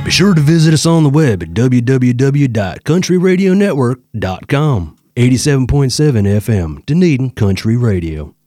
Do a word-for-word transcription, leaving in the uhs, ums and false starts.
Be sure to visit us on the web at w w w dot country radio network dot com. eighty-seven point seven F M, Dunedin Country Radio.